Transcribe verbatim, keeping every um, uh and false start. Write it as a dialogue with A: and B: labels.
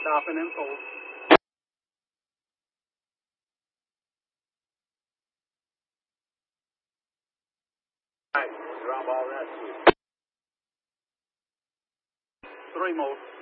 A: Stopping in full. Right, ground ball rescue. Three more.